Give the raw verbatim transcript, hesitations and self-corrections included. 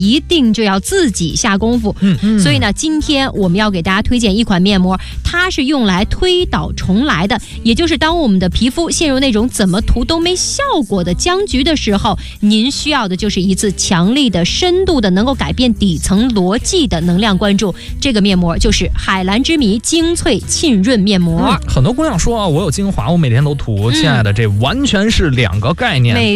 一定就要自己下功夫。 嗯嗯， 所以呢，今天我们要给大家推荐一款面膜，它是用来推倒重来的，也就是当我们的皮肤陷入那种怎么涂都没效果的僵局的时候，您需要的就是一次强力的、深度的、能够改变底层逻辑的能量关注。这个面膜就是海蓝之谜精粹沁润面膜。 嗯、很多姑娘说啊，我有精华，我每天都涂。嗯、亲爱的，这完全是两个概念。